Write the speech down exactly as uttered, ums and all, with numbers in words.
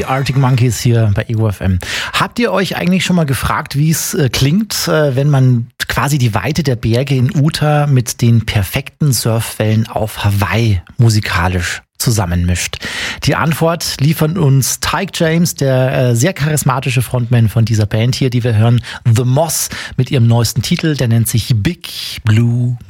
die Arctic Monkeys hier bei Ego F M. Habt ihr euch eigentlich schon mal gefragt, wie es äh, klingt, äh, wenn man quasi die Weite der Berge in Utah mit den perfekten Surfwellen auf Hawaii musikalisch zusammenmischt? Die Antwort liefern uns Tyke James, der äh, sehr charismatische Frontman von dieser Band hier, die wir hören, The Moss, mit ihrem neuesten Titel, der nennt sich Big Blue